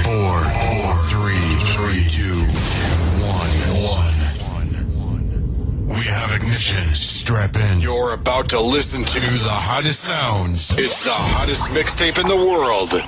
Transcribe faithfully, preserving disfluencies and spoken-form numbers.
four, four, three, three, two, one, one. We have ignition. Strap in. You're about to listen to the hottest sounds. It's the hottest mixtape in the world.